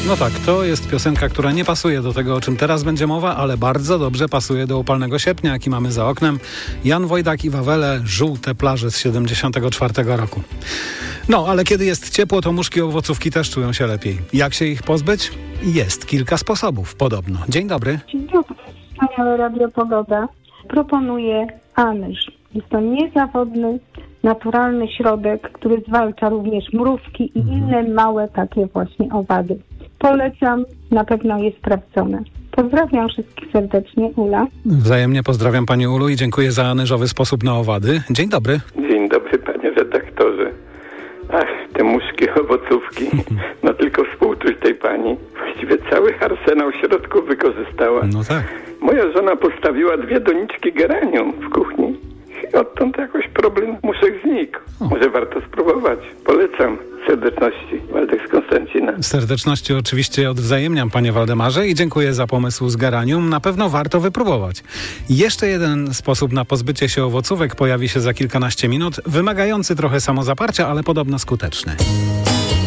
No tak, to jest piosenka, która nie pasuje do tego, o czym teraz będzie mowa, ale bardzo dobrze pasuje do upalnego sierpnia, jaki mamy za oknem. Jan Wojdak i Wawele, żółte plaże z 74 roku. No, ale kiedy jest ciepło, to muszki owocówki też czują się lepiej. Jak się ich pozbyć? Jest kilka sposobów, podobno. Dzień dobry. Dzień dobry, wspaniale Radio Pogoda. Proponuję anyż. Jest to niezawodny, naturalny środek, który zwalcza również mrówki i inne małe takie właśnie owady. Polecam, na pewno jest sprawdzone. Pozdrawiam wszystkich serdecznie, Ula. Wzajemnie pozdrawiam Pani Ulu i dziękuję za anyżowy sposób na owady. Dzień dobry. Dzień dobry, panie redaktorze. Ach, te muszki owocówki. No tylko współczuć tej pani. Właściwie cały arsenał środków wykorzystała. No tak. Moja żona postawiła 2 doniczki geranium w kuchni. I odtąd jakoś problem muszek znikł. Może warto spróbować. Polecam. Serdeczności. Waldek z Konstancina. Serdeczności oczywiście odwzajemniam, panie Waldemarze, i dziękuję za pomysł z geranium. Na pewno warto wypróbować. Jeszcze jeden sposób na pozbycie się owocówek pojawi się za kilkanaście minut, wymagający trochę samozaparcia, ale podobno skuteczny.